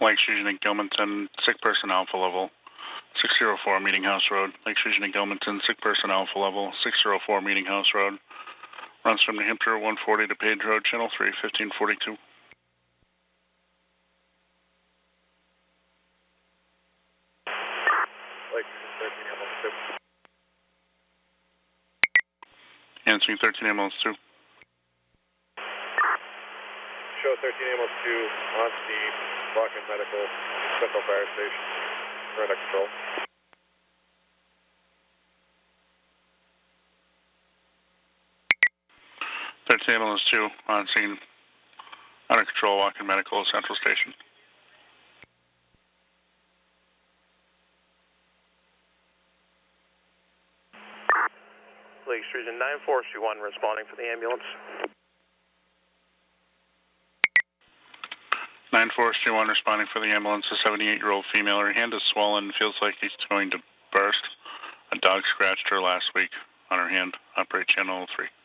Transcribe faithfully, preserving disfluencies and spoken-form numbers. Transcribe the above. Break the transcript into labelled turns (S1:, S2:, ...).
S1: Lakes Region and Gilmanton, sick person alpha level, six zero four Meeting House Road. Lakes Region and Gilmanton, sick person alpha level, six zero four Meeting House Road. Runs from New Hampshire one forty to Page Road, Channel three, fifteen forty-two. Answering thirteen ambulance two.
S2: Show thirteen ambulance two on scene, Rockland Medical, Central Fire Station. We're under control.
S1: thirteen ambulance two on scene, under control, Rockland Medical, Central Station.
S2: Lakes Region nine four two one responding for the ambulance.
S1: nine four two one responding for the ambulance. A seventy-eight-year-old female. Her hand is swollen. Feels like it's going to burst. A dog scratched her last week on her hand. Operate channel three.